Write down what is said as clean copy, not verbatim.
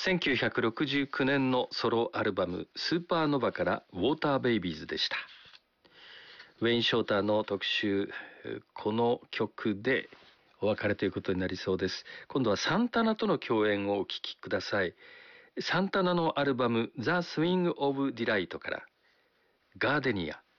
1969年のソロアルバムスーパーノヴァからウォーターベイビーズでした。ウェイン・ショーターの特集、この曲でお別れということになりそうです。今度はサンタナとの共演をお聴きください。サンタナのアルバムザ・スウィング・オブ・ディライトからガーデニア。